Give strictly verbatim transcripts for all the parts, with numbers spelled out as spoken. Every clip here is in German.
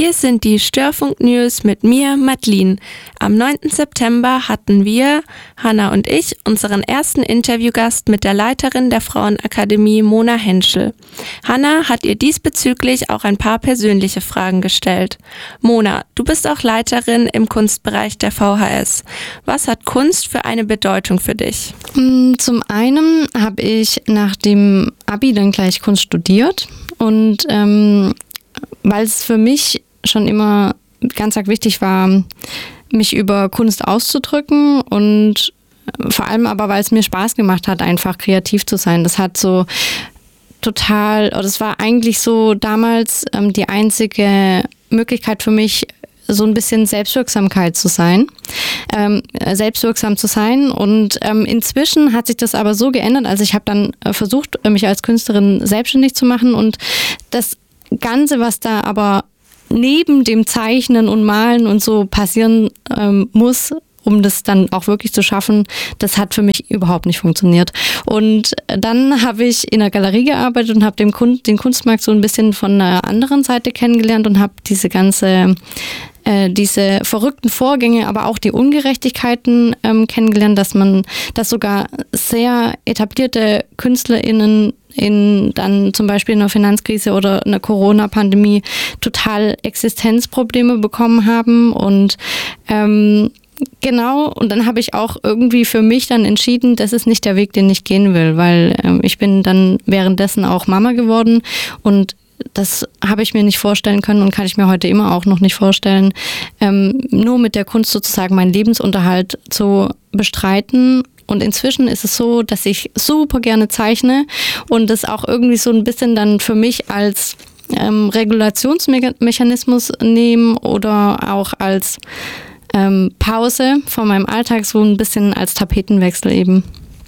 Hier sind die Störfunk News mit mir, Madeline. Am neunten September hatten wir, Hanna und ich, unseren ersten Interviewgast mit der Leiterin der Frauenakademie, Mona Henschel. Hanna hat ihr diesbezüglich auch ein paar persönliche Fragen gestellt. Mona, du bist auch Leiterin im Kunstbereich der V H S. Was hat Kunst für eine Bedeutung für dich? Zum einen habe ich nach dem Abi dann gleich Kunst studiert und ähm, weil es für mich schon immer ganz arg wichtig war, mich über Kunst auszudrücken und vor allem aber, weil es mir Spaß gemacht hat, einfach kreativ zu sein. Das hat so total, oder es war eigentlich so damals ähm, die einzige Möglichkeit für mich, so ein bisschen Selbstwirksamkeit zu sein, ähm, selbstwirksam zu sein. Und ähm, inzwischen hat sich das aber so geändert. Also ich habe dann äh, versucht, mich als Künstlerin selbstständig zu machen und das Ganze, was da aber neben dem Zeichnen und Malen und so passieren ähm, muss, um das dann auch wirklich zu schaffen, das hat für mich überhaupt nicht funktioniert. Und dann habe ich in der Galerie gearbeitet und habe den, Kun- den Kunstmarkt so ein bisschen von einer anderen Seite kennengelernt und habe diese ganze äh, diese verrückten Vorgänge, aber auch die Ungerechtigkeiten ähm, kennengelernt, dass man, dass sogar sehr etablierte KünstlerInnen in dann zum Beispiel in einer Finanzkrise oder einer Corona-Pandemie total Existenzprobleme bekommen haben und ähm, genau, und dann habe ich auch irgendwie für mich dann entschieden, das ist nicht der Weg, den ich gehen will, weil ähm, ich bin dann währenddessen auch Mama geworden und das habe ich mir nicht vorstellen können und kann ich mir heute immer auch noch nicht vorstellen, ähm, nur mit der Kunst sozusagen meinen Lebensunterhalt zu bestreiten. Und inzwischen ist es so, dass ich super gerne zeichne und das auch irgendwie so ein bisschen dann für mich als ähm, Regulationsmechanismus nehme oder auch als ähm, Pause von meinem Alltag, so ein bisschen als Tapetenwechsel eben.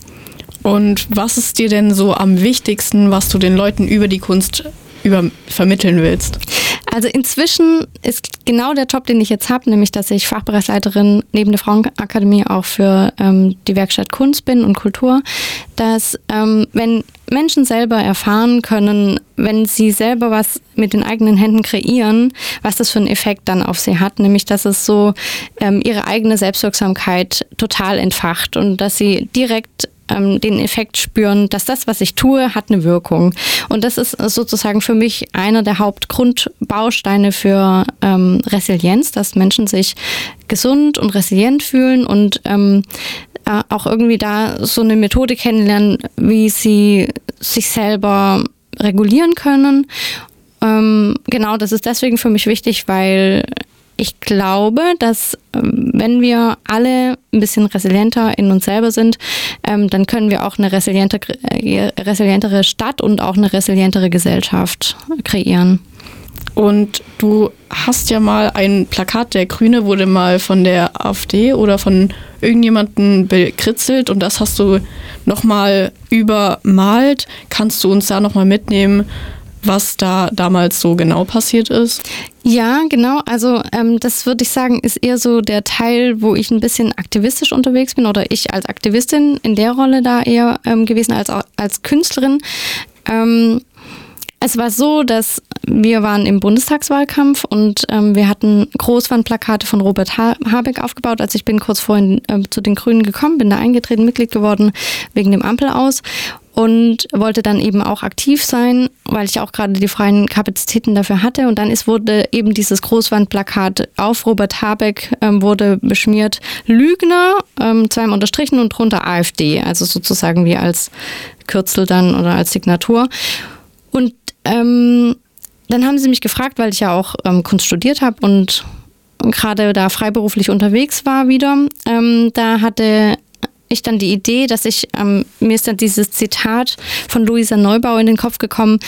Und was ist dir denn so am wichtigsten, was du den Leuten über die Kunst über vermitteln willst? Also inzwischen ist genau der Job, den ich jetzt habe, nämlich dass ich Fachbereichsleiterin neben der Frauenakademie auch für ähm, die Werkstatt Kunst bin und Kultur, dass ähm, wenn Menschen selber erfahren können, wenn sie selber was mit den eigenen Händen kreieren, was das für einen Effekt dann auf sie hat, nämlich dass es so ähm, ihre eigene Selbstwirksamkeit total entfacht und dass sie direkt den Effekt spüren, dass das, was ich tue, hat eine Wirkung. Und das ist sozusagen für mich einer der Hauptgrundbausteine für ähm, Resilienz, dass Menschen sich gesund und resilient fühlen und ähm, auch irgendwie da so eine Methode kennenlernen, wie sie sich selber regulieren können. Ähm, genau, das ist deswegen für mich wichtig, weil ich glaube, dass wenn wir alle ein bisschen resilienter in uns selber sind, ähm, dann können wir auch eine resiliente, äh, resilientere Stadt und auch eine resilientere Gesellschaft kreieren. Und du hast ja mal ein Plakat, der Grüne wurde mal von der AfD oder von irgendjemandem bekritzelt und das hast du nochmal übermalt. Kannst du uns da nochmal mitnehmen, was da damals so genau passiert ist? Ja, genau. Also ähm, das würde ich sagen, ist eher so der Teil, wo ich ein bisschen aktivistisch unterwegs bin oder ich als Aktivistin in der Rolle da eher ähm, gewesen als als Künstlerin. Ähm, es war so, dass wir waren im Bundestagswahlkampf und ähm, wir hatten Großwandplakate von Robert ha- Habeck aufgebaut. Also ich bin kurz vorhin äh, zu den Grünen gekommen, bin da eingetreten, Mitglied geworden wegen dem Ampel aus. Und wollte dann eben auch aktiv sein, weil ich auch gerade die freien Kapazitäten dafür hatte. Und dann ist, wurde eben dieses Großwandplakat auf Robert Habeck ähm, wurde beschmiert. Lügner, ähm, zweimal unterstrichen und drunter AfD. Also sozusagen wie als Kürzel dann oder als Signatur. Und ähm, dann haben sie mich gefragt, weil ich ja auch ähm, Kunst studiert habe und gerade da freiberuflich unterwegs war wieder. Ähm, da hatte ich dann die Idee, dass ich, ähm, mir ist dann dieses Zitat von Luisa Neubauer in den Kopf gekommen,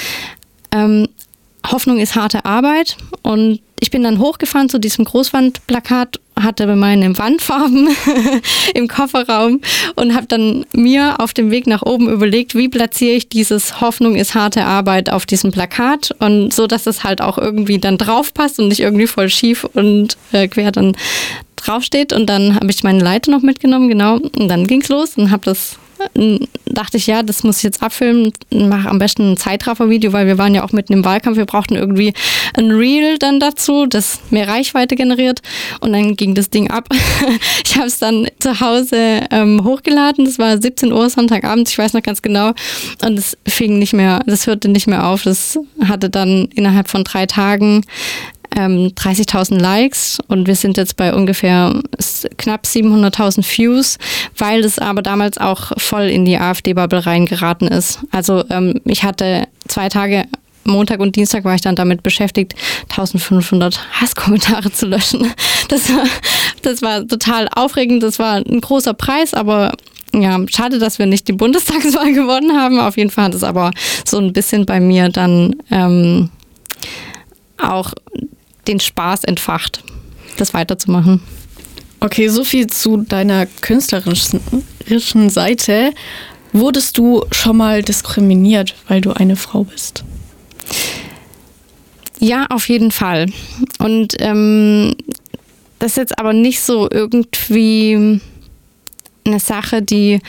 ähm, Hoffnung ist harte Arbeit, und ich bin dann hochgefahren zu diesem Großwandplakat, hatte meine Wandfarben im Kofferraum und habe dann mir auf dem Weg nach oben überlegt, wie platziere ich dieses Hoffnung ist harte Arbeit auf diesem Plakat und so, dass es halt auch irgendwie dann drauf passt und nicht irgendwie voll schief und äh, quer dann draufsteht. Und dann habe ich meine Leiter noch mitgenommen, genau, und dann ging's los und habe das dachte ich, ja, das muss ich jetzt abfilmen, mache am besten ein Zeitraffer-Video, weil wir waren ja auch mitten im Wahlkampf, wir brauchten irgendwie ein Reel dann dazu, das mehr Reichweite generiert und dann ging das Ding ab. Ich habe es dann zu Hause ähm, hochgeladen, das war siebzehn Uhr Sonntagabend, ich weiß noch ganz genau und es fing nicht mehr, das hörte nicht mehr auf, das hatte dann innerhalb von drei Tagen Ähm, dreißigtausend Likes und wir sind jetzt bei ungefähr knapp siebenhunderttausend Views, weil es aber damals auch voll in die AfD-Bubble reingeraten ist. Also ähm, ich hatte zwei Tage, Montag und Dienstag war ich dann damit beschäftigt, eintausendfünfhundert Hasskommentare zu löschen. Das war, das war total aufregend, das war ein großer Preis, aber ja, schade, dass wir nicht die Bundestagswahl gewonnen haben. Auf jeden Fall hat es aber so ein bisschen bei mir dann ähm, auch den Spaß entfacht, das weiterzumachen. Okay, so viel zu deiner künstlerischen Seite. Wurdest du schon mal diskriminiert, weil du eine Frau bist? Ja, auf jeden Fall. Und ähm, das ist jetzt aber nicht so irgendwie eine Sache, die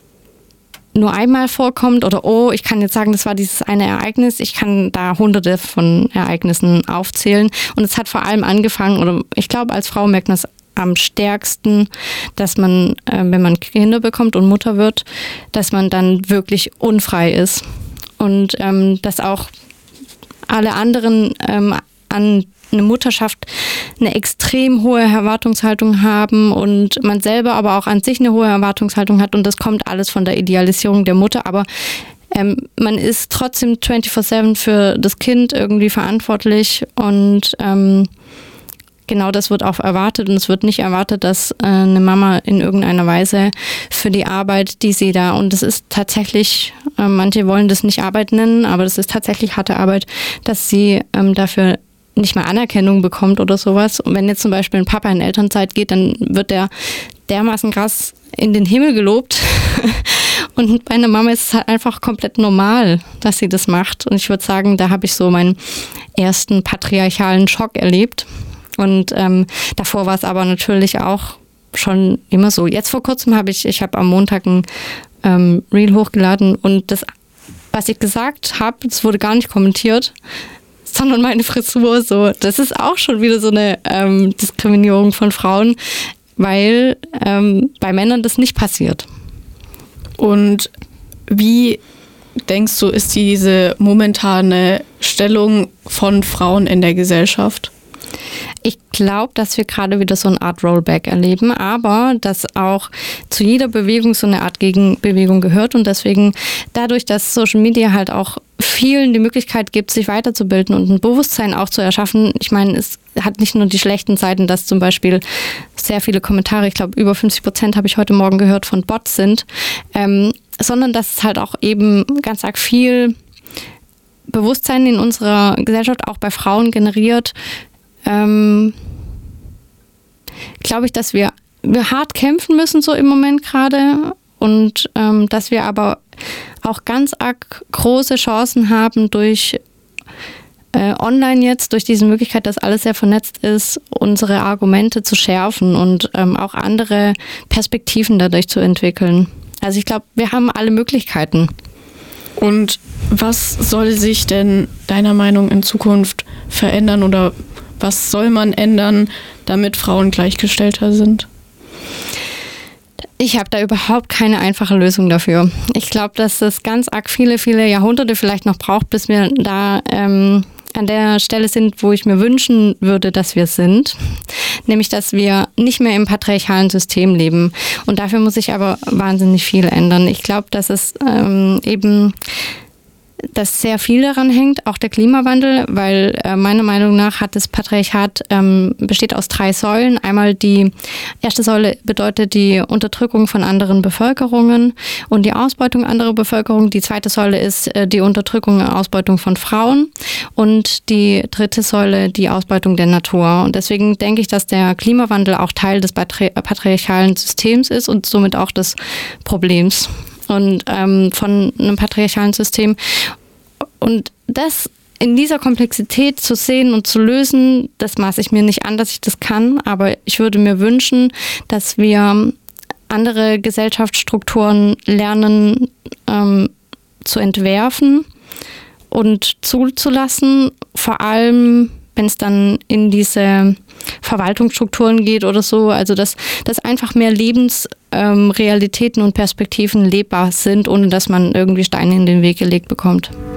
nur einmal vorkommt oder oh, ich kann jetzt sagen, das war dieses eine Ereignis. Ich kann da hunderte von Ereignissen aufzählen. Und es hat vor allem angefangen, oder ich glaube, als Frau merkt man es am stärksten, dass man, äh, wenn man Kinder bekommt und Mutter wird, dass man dann wirklich unfrei ist. Und ähm, dass auch alle anderen ähm, an eine Mutterschaft eine extrem hohe Erwartungshaltung haben und man selber aber auch an sich eine hohe Erwartungshaltung hat und das kommt alles von der Idealisierung der Mutter, aber ähm, man ist trotzdem vierundzwanzig sieben für das Kind irgendwie verantwortlich und ähm, genau das wird auch erwartet und es wird nicht erwartet, dass äh, eine Mama in irgendeiner Weise für die Arbeit, die sie da, und das ist tatsächlich, äh, manche wollen das nicht Arbeit nennen, aber das ist tatsächlich harte Arbeit, dass sie ähm, dafür nicht mal Anerkennung bekommt oder sowas. Und wenn jetzt zum Beispiel ein Papa in Elternzeit geht, dann wird der dermaßen krass in den Himmel gelobt. Und bei einer Mama ist es halt einfach komplett normal, dass sie das macht. Und ich würde sagen, da habe ich so meinen ersten patriarchalen Schock erlebt. Und ähm, davor war es aber natürlich auch schon immer so. Jetzt vor kurzem habe ich, ich habe am Montag ein ähm, Reel hochgeladen und das, was ich gesagt habe, das wurde gar nicht kommentiert, sondern meine Frisur so. Das ist auch schon wieder so eine ähm, Diskriminierung von Frauen, weil ähm, bei Männern das nicht passiert. Und wie denkst du, ist diese momentane Stellung von Frauen in der Gesellschaft? Ich glaube, dass wir gerade wieder so eine Art Rollback erleben, aber dass auch zu jeder Bewegung so eine Art Gegenbewegung gehört und deswegen dadurch, dass Social Media halt auch vielen die Möglichkeit gibt, sich weiterzubilden und ein Bewusstsein auch zu erschaffen. Ich meine, es hat nicht nur die schlechten Seiten, dass zum Beispiel sehr viele Kommentare, ich glaube über fünfzig Prozent habe ich heute Morgen gehört, von Bots sind, ähm, sondern dass es halt auch eben ganz arg viel Bewusstsein in unserer Gesellschaft auch bei Frauen generiert. Ähm, glaube ich, dass wir, wir hart kämpfen müssen so im Moment gerade und ähm, dass wir aber auch ganz arg große Chancen haben durch äh, online jetzt, durch diese Möglichkeit, dass alles sehr vernetzt ist, unsere Argumente zu schärfen und ähm, auch andere Perspektiven dadurch zu entwickeln. Also ich glaube, wir haben alle Möglichkeiten. Und was soll sich denn deiner Meinung nach in Zukunft verändern oder was soll man ändern, damit Frauen gleichgestellter sind? Ich habe da überhaupt keine einfache Lösung dafür. Ich glaube, dass es ganz arg viele, viele Jahrhunderte vielleicht noch braucht, bis wir da ähm, an der Stelle sind, wo ich mir wünschen würde, dass wir sind. Nämlich, dass wir nicht mehr im patriarchalen System leben. Und dafür muss sich aber wahnsinnig viel ändern. Ich glaube, dass es ähm, eben dass sehr viel daran hängt, auch der Klimawandel, weil äh, meiner Meinung nach hat das Patriarchat ähm, besteht aus drei Säulen. Einmal die erste Säule bedeutet die Unterdrückung von anderen Bevölkerungen und die Ausbeutung anderer Bevölkerung. Die zweite Säule ist äh, die Unterdrückung und Ausbeutung von Frauen und die dritte Säule die Ausbeutung der Natur. Und deswegen denke ich, dass der Klimawandel auch Teil des patri- patriarchalen Systems ist und somit auch des Problems. Und ähm, von einem patriarchalen System. Und das in dieser Komplexität zu sehen und zu lösen, das maße ich mir nicht an, dass ich das kann, aber ich würde mir wünschen, dass wir andere Gesellschaftsstrukturen lernen ähm, zu entwerfen und zuzulassen, vor allem wenn es dann in diese Verwaltungsstrukturen geht oder so, also dass, dass einfach mehr Lebensrealitäten ähm, und Perspektiven lebbar sind, ohne dass man irgendwie Steine in den Weg gelegt bekommt.